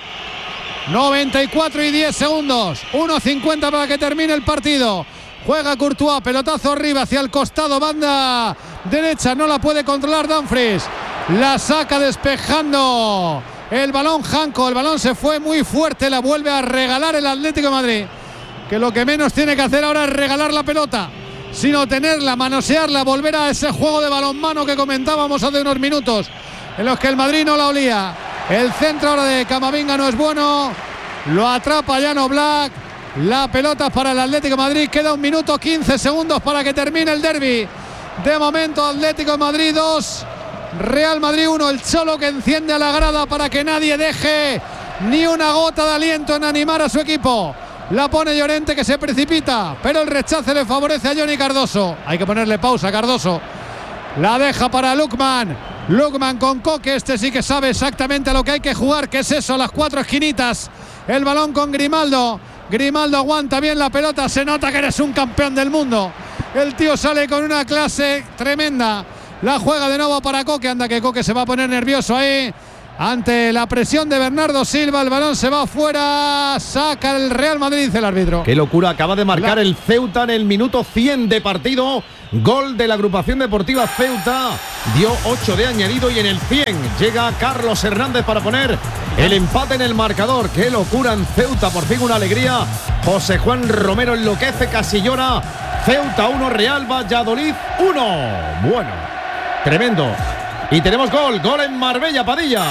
94 y 10 segundos. 1:50 para que termine el partido. Juega Courtois, pelotazo arriba hacia el costado, banda derecha, no la puede controlar Dumfries. La saca despejando el balón Janko. El balón se fue muy fuerte, la vuelve a regalar el Atlético de Madrid. Que lo que menos tiene que hacer ahora es regalar la pelota, sino tenerla, manosearla, volver a ese juego de balonmano que comentábamos hace unos minutos, en los que el Madrid no la olía. El centro ahora de Camavinga no es bueno, lo atrapa Jan Oblak. La pelota para el Atlético de Madrid. Queda 1 minuto 15 segundos para que termine el derbi. De momento Atlético de Madrid 2, Real Madrid 1. El Cholo que enciende a la grada para que nadie deje ni una gota de aliento en animar a su equipo. La pone Llorente que se precipita, pero el rechace le favorece a Johnny Cardoso. Hay que ponerle pausa a Cardoso. La deja para Lookman. Lookman con Coque. Este sí que sabe exactamente a lo que hay que jugar, que es eso, las 4 esquinitas. El balón con Grimaldo. Grimaldo aguanta bien la pelota. Se nota que eres un campeón del mundo. El tío sale con una clase tremenda. La juega de nuevo para Coque. Anda que Coque se va a poner nervioso ahí. ante la presión de Bernardo Silva. El balón se va fuera, saca el Real Madrid, dice el árbitro. Qué locura, acaba de marcar el Ceuta en el minuto 100 de partido. Gol de la agrupación deportiva Ceuta, dio 8 de añadido y en el 100 llega Carlos Hernández para poner el empate en el marcador. Qué locura en Ceuta, por fin una alegría. José Juan Romero enloquece, casi llora. Ceuta 1, Real Valladolid 1. Bueno, tremendo. Y tenemos gol en Marbella, Padilla.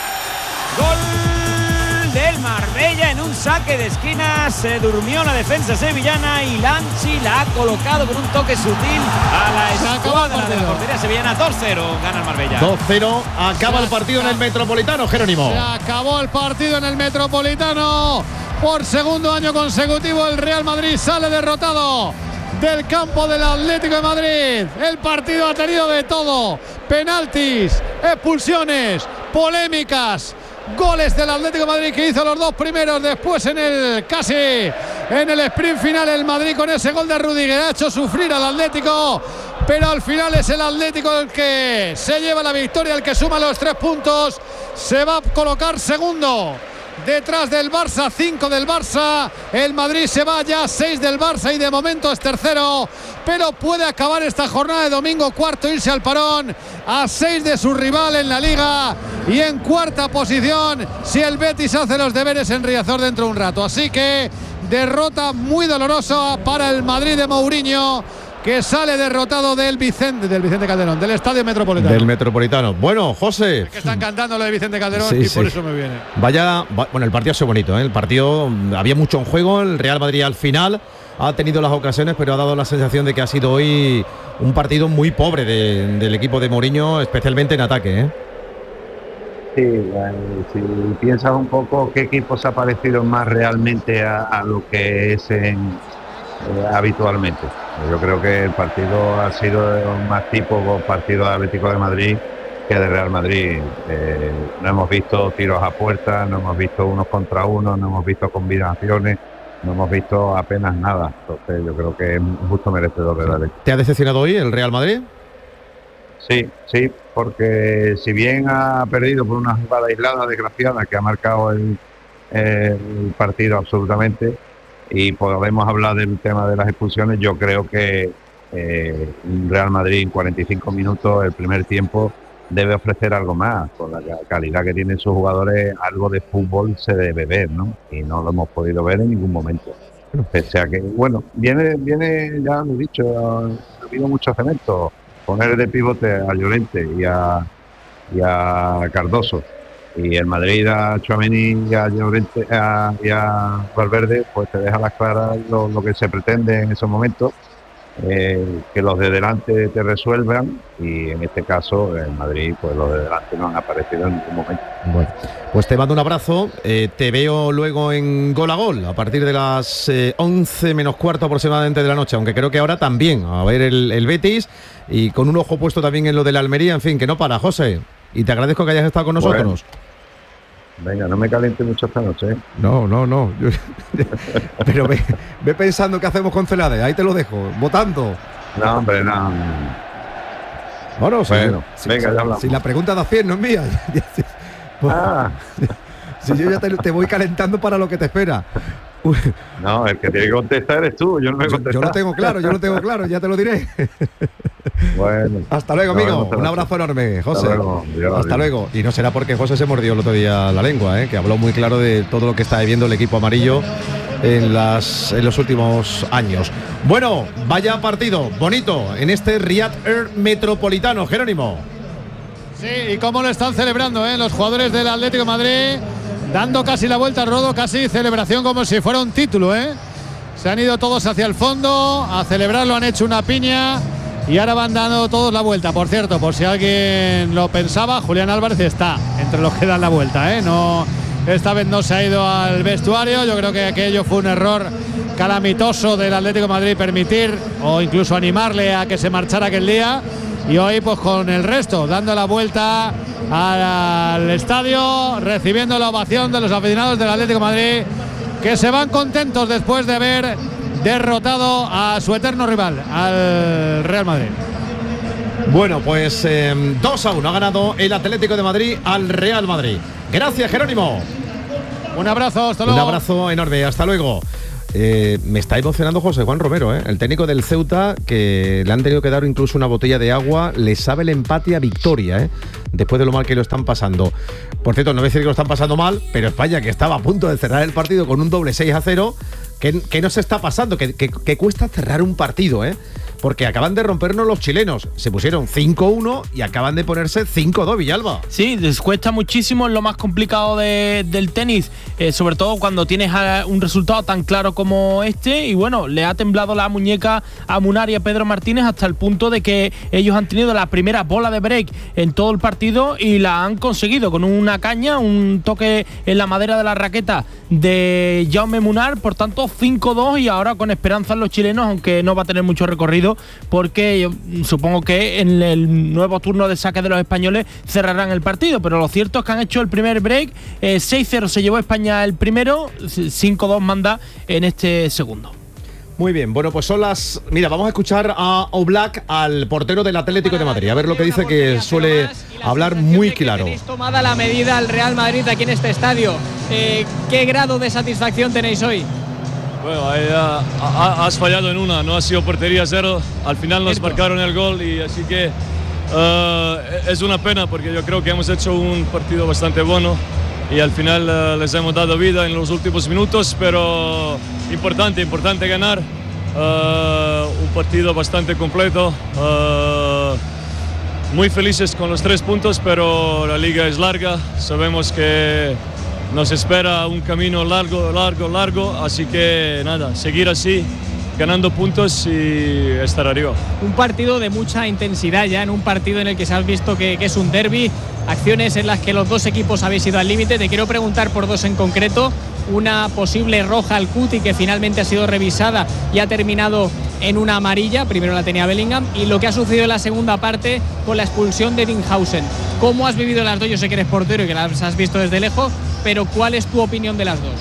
Gol del Marbella en un saque de esquina. Se durmió la defensa sevillana y Lanchi la ha colocado con un toque sutil a la escuadra de la portería sevillana. 2-0 gana el Marbella. 2-0, acaba el partido en el Metropolitano, Jerónimo. Se acabó el partido en el Metropolitano. Por segundo año consecutivo el Real Madrid sale derrotado del campo del Atlético de Madrid. El partido ha tenido de todo: penaltis, expulsiones, polémicas, goles del Atlético de Madrid que hizo los 2 primeros. Después en el sprint final el Madrid con ese gol de Rüdiger ha hecho sufrir al Atlético, pero al final es el Atlético el que se lleva la victoria, el que suma los 3 puntos. Se va a colocar segundo detrás del Barça, 5 del Barça. El Madrid se va ya a 6 del Barça y de momento es tercero, pero puede acabar esta jornada de domingo cuarto, irse al parón a 6 de su rival en la Liga y en cuarta posición si el Betis hace los deberes en Riazor dentro de un rato. Así que derrota muy dolorosa para el Madrid de Mourinho, que sale derrotado del Vicente Calderón, del Estadio Metropolitano. Del Metropolitano. Bueno, José. Es que están cantando lo de Vicente Calderón, sí, y sí. por eso me viene. Bueno, el partido ha sido bonito, ¿eh? El partido, había mucho en juego. El Real Madrid al final ha tenido las ocasiones, pero ha dado la sensación de que ha sido hoy un partido muy pobre del equipo de Mourinho, especialmente en ataque, ¿eh? Sí, si piensas un poco qué equipos ha parecido más realmente a lo que es habitualmente. Yo creo que el partido ha sido más tipo partido de Atlético de Madrid que de Real Madrid. No hemos visto tiros a puerta, no hemos visto unos contra unos, no hemos visto combinaciones, no hemos visto apenas nada. Entonces yo creo que es justo merecedor de la ley. ¿Te ha decepcionado hoy el Real Madrid? Sí, porque si bien ha perdido por una jugada aislada desgraciada que ha marcado el partido absolutamente, y podemos hablar del tema de las expulsiones, yo creo que Real Madrid en 45 minutos, el primer tiempo, debe ofrecer algo más. Con la calidad que tienen sus jugadores, algo de fútbol se debe ver, ¿no? Y no lo hemos podido ver en ningún momento. Pese a que, bueno, viene, ya lo he dicho, ha habido mucho cemento. Poner de pivote a Llorente y a Cardoso, y el Madrid a Tchouaméni y a Llorente y a Valverde, pues te deja las claras lo que se pretende en esos momentos, que los de delante te resuelvan, y en este caso en Madrid pues los de delante no han aparecido en ningún momento. Bueno, pues te mando un abrazo, te veo luego en Gol a Gol a partir de las 11 menos cuarto aproximadamente de la noche, aunque creo que ahora también a ver el Betis, y con un ojo puesto también en lo de la Almería. En fin, que no para, José, y te agradezco que hayas estado con nosotros. Venga, no me caliente mucho esta noche, ¿eh? No. Pero ve pensando qué hacemos con Celades, ahí te lo dejo, votando. No, hombre, no. Bueno, venga, ya hablamos. Si la pregunta da 100, no es mía. Si yo ya te voy calentando para lo que te espera. No, el que tiene que contestar eres tú, yo no me contesto. Yo lo tengo claro, ya te lo diré. Bueno. Hasta luego, amigo. Un abrazo enorme, José. Hasta luego. Y no será porque José se mordió el otro día la lengua, que habló muy claro de todo lo que está viviendo el equipo amarillo en los últimos años. Bueno, vaya partido bonito en este Riyadh Air Metropolitano, Jerónimo. Sí, y cómo lo están celebrando, los jugadores del Atlético de Madrid, dando casi la vuelta al ruedo, casi celebración como si fuera un título, Se han ido todos hacia el fondo a celebrarlo, han hecho una piña y ahora van dando todos la vuelta. Por cierto, por si alguien lo pensaba, Julián Álvarez está entre los que dan la vuelta, No, esta vez no se ha ido al vestuario. Yo creo que aquello fue un error calamitoso del Atlético de Madrid, permitir o incluso animarle a que se marchara aquel día. Y hoy pues con el resto, dando la vuelta al estadio, recibiendo la ovación de los aficionados del Atlético de Madrid, que se van contentos después de haber derrotado a su eterno rival, al Real Madrid. Bueno, pues 2-1 ha ganado el Atlético de Madrid al Real Madrid. Gracias, Jerónimo. Un abrazo, hasta luego. Un abrazo enorme, hasta luego. Me está emocionando José Juan Romero, el técnico del Ceuta, que le han tenido que dar incluso una botella de agua. Le sabe el empate a victoria, después de lo mal que lo están pasando. Por cierto, no voy a decir que lo están pasando mal, pero España, que estaba a punto de cerrar el partido con un doble 6-0, ¿qué nos está pasando? Que cuesta cerrar un partido, porque acaban de rompernos los chilenos. Se pusieron 5-1 y acaban de ponerse 5-2, Villalba. Sí, les cuesta muchísimo, es lo más complicado del tenis, sobre todo cuando tienes un resultado tan claro como este. Y bueno, le ha temblado la muñeca a Munar y a Pedro Martínez hasta el punto de que ellos han tenido la primera bola de break en todo el partido y la han conseguido con una caña, un toque en la madera de la raqueta de Jaume Munar. Por tanto, 5-2 y ahora con esperanza en los chilenos, aunque no va a tener mucho recorrido, porque yo supongo que en el nuevo turno de saque de los españoles cerrarán el partido. Pero lo cierto es que han hecho el primer break, 6-0 se llevó España el primero, 5-2 manda en este segundo. Muy bien, bueno, pues son las... Mira, vamos a escuchar a Oblak, al portero del Atlético de Madrid, a ver lo que dice, que suele hablar muy claro. Tenéis tomada la medida al Real Madrid aquí en este estadio. ¿Qué grado de satisfacción tenéis hoy? Bueno, has fallado en una, no ha sido portería cero, al final nos marcaron el gol y así que es una pena porque yo creo que hemos hecho un partido bastante bueno y al final les hemos dado vida en los últimos minutos, pero importante ganar, un partido bastante completo, muy felices con los 3 puntos, pero la liga es larga, sabemos que nos espera un camino largo, así que nada, seguir así, ganando puntos y estar arriba. Un partido de mucha intensidad ya, en un partido en el que se ha visto que es un derbi, acciones en las que los dos equipos habéis ido al límite. Te quiero preguntar por dos en concreto, una posible roja al Cuti que finalmente ha sido revisada y ha terminado en una amarilla, primero la tenía Bellingham, y lo que ha sucedido en la segunda parte con la expulsión de Dinghausen. ¿Cómo has vivido las dos? Yo sé que eres portero y que las has visto desde lejos, pero ¿cuál es tu opinión de las dos?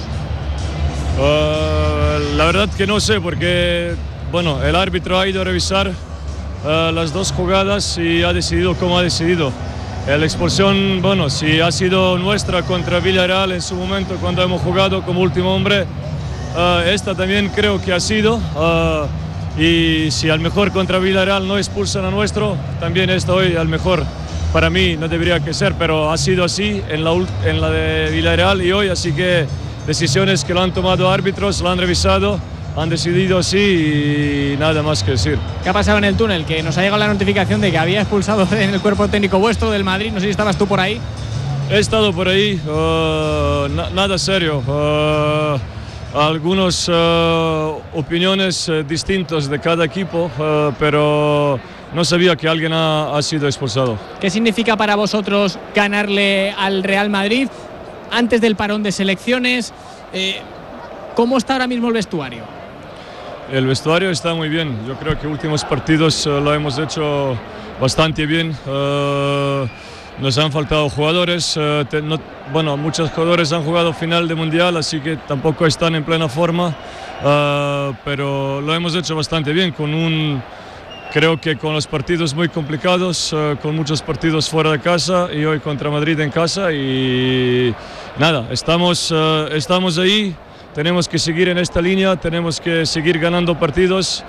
La verdad que no sé, porque bueno, el árbitro ha ido a revisar las dos jugadas y ha decidido como ha decidido. La expulsión, bueno, si ha sido nuestra contra Villarreal en su momento cuando hemos jugado como último hombre, esta también creo que ha sido, y si al mejor contra Villarreal no expulsan a nuestro, también esta hoy al mejor para mí no debería que ser, pero ha sido así en la de Villarreal y hoy, así que decisiones que lo han tomado árbitros, lo han revisado, han decidido así y nada más que decir. ¿Qué ha pasado en el túnel? Que nos ha llegado la notificación de que había expulsado en el cuerpo técnico vuestro del Madrid, no sé si estabas tú por ahí. He estado por ahí, nada serio, algunas opiniones distintas de cada equipo, pero no sabía que alguien ha sido expulsado. ¿Qué significa para vosotros ganarle al Real Madrid antes del parón de selecciones? ¿Cómo está ahora mismo el vestuario? El vestuario está muy bien. Yo creo que últimos partidos lo hemos hecho bastante bien. Nos han faltado jugadores. Muchos jugadores han jugado final de Mundial, así que tampoco están en plena forma. Pero lo hemos hecho bastante bien, creo que con los partidos muy complicados, con muchos partidos fuera de casa y hoy contra Madrid en casa. Y nada, estamos ahí. Tenemos que seguir en esta línea, tenemos que seguir ganando partidos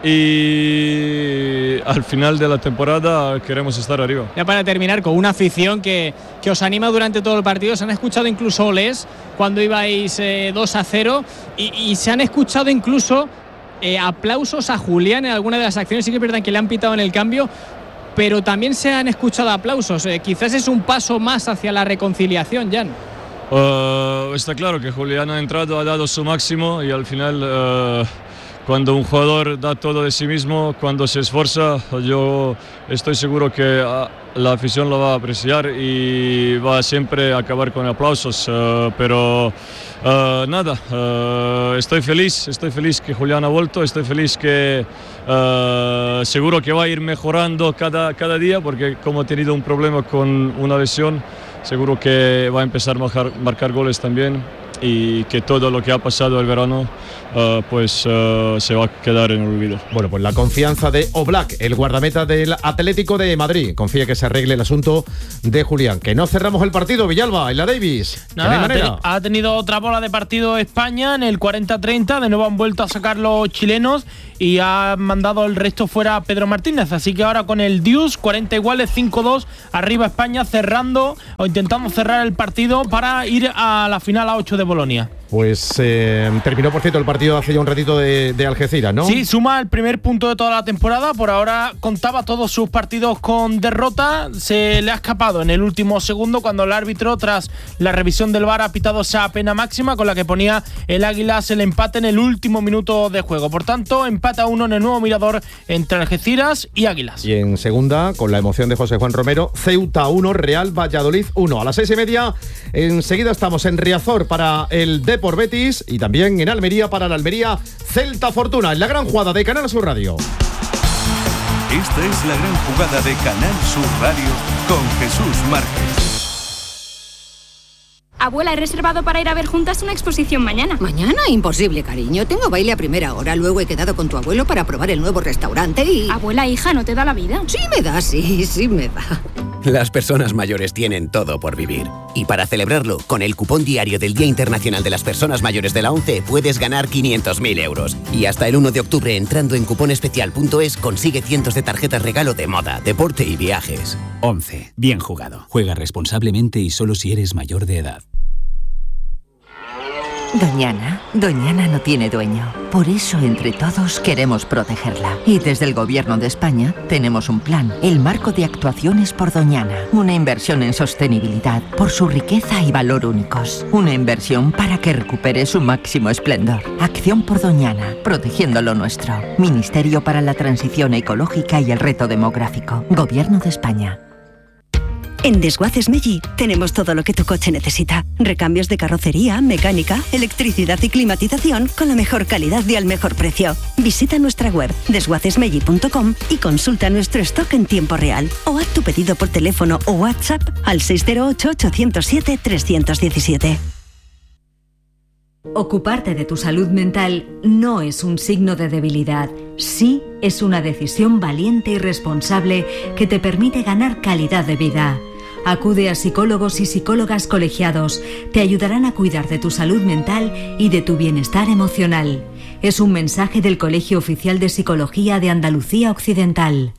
y al final de la temporada queremos estar arriba. Ya para terminar, con una afición que os anima durante todo el partido, se han escuchado incluso olés cuando ibais 2-0 y se han escuchado incluso aplausos a Julián en alguna de las acciones. Sí que es verdad que le han pitado en el cambio, pero también se han escuchado aplausos. Quizás es un paso más hacia la reconciliación, Jan. Está claro que Julián ha entrado, ha dado su máximo y al final cuando un jugador da todo de sí mismo, cuando se esfuerza, yo estoy seguro que la afición lo va a apreciar y va a siempre acabar con aplausos, pero nada, estoy feliz que Julián ha vuelto, estoy feliz que seguro que va a ir mejorando cada día, porque como ha tenido un problema con una lesión, seguro que va a empezar a marcar goles también y que todo lo que ha pasado el verano se va a quedar en el olvido. Bueno, pues la confianza de Oblak, el guardameta del Atlético de Madrid. Confía que se arregle el asunto de Julián. Que no cerramos el partido, Villalba, en la Davis. Nada, ha tenido otra bola de partido España en el 40-30. De nuevo han vuelto a sacar los chilenos y ha mandado el resto fuera a Pedro Martínez. Así que ahora con el Deuce, 40 iguales, 5-2. Arriba España cerrando o intentando cerrar el partido para ir a la final a 8 de Bolonia. Pues terminó, por cierto, el partido hace ya un ratito de Algeciras, ¿no? Sí, suma el primer punto de toda la temporada. Por ahora contaba todos sus partidos con derrota. Se le ha escapado en el último segundo cuando el árbitro, tras la revisión del VAR, ha pitado esa pena máxima con la que ponía el Águilas el empate en el último minuto de juego. Por tanto, empate a 1 en el Nuevo Mirador entre Algeciras y Águilas. Y en segunda, con la emoción de José Juan Romero, Ceuta 1, Real Valladolid 1. A las 6:30, enseguida estamos en Riazor para el por Betis y también en Almería para la Almería Celta Fortuna, en la gran jugada de Canal Sur Radio. Esta es la gran jugada de Canal Sur Radio con Jesús Márquez. Abuela, he reservado para ir a ver juntas una exposición mañana. ¿Mañana? Imposible, cariño. Tengo baile a primera hora. Luego he quedado con tu abuelo para probar el nuevo restaurante y... Abuela, hija, ¿no te da la vida? Sí me da, sí me da. Las personas mayores tienen todo por vivir. Y para celebrarlo, con el cupón diario del Día Internacional de las Personas Mayores de la ONCE puedes ganar 500.000 euros. Y hasta el 1 de octubre, entrando en cuponespecial.es, consigue cientos de tarjetas regalo de moda, deporte y viajes. ONCE. Bien jugado. Juega responsablemente y solo si eres mayor de edad. Doñana no tiene dueño. Por eso, entre todos, queremos protegerla. Y desde el Gobierno de España tenemos un plan, el Marco de Actuaciones por Doñana. Una inversión en sostenibilidad, por su riqueza y valor únicos. Una inversión para que recupere su máximo esplendor. Acción por Doñana, protegiendo lo nuestro. Ministerio para la Transición Ecológica y el Reto Demográfico. Gobierno de España. En Desguaces Meggi tenemos todo lo que tu coche necesita. Recambios de carrocería, mecánica, electricidad y climatización con la mejor calidad y al mejor precio. Visita nuestra web desguacesmeggi.com y consulta nuestro stock en tiempo real. O haz tu pedido por teléfono o WhatsApp al 608-807-317. Ocuparte de tu salud mental no es un signo de debilidad. Sí es una decisión valiente y responsable que te permite ganar calidad de vida. Acude a psicólogos y psicólogas colegiados. Te ayudarán a cuidar de tu salud mental y de tu bienestar emocional. Es un mensaje del Colegio Oficial de Psicología de Andalucía Occidental.